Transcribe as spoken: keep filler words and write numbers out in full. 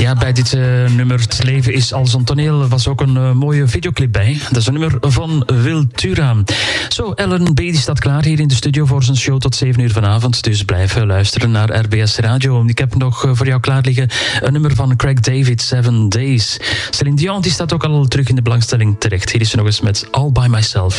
Ja, bij dit uh, nummer Het leven is als een toneel was ook een uh, mooie videoclip bij. Dat is een nummer van Wiltura. Zo, Ellen B. die staat klaar hier in de studio voor zijn show tot zeven uur vanavond. Dus blijf uh, luisteren naar R B S Radio. Ik heb nog uh, voor jou klaar liggen een nummer van Craig David, Seven Days. Celine Dion die staat ook al terug in de belangstelling terecht. Hier is ze nog eens met All By Myself.